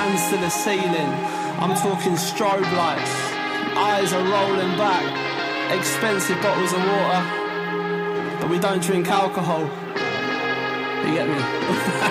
hands to the ceiling. I'm talking strobe lights, eyes are rolling back, expensive bottles of water, but we don't drink alcohol. You get me?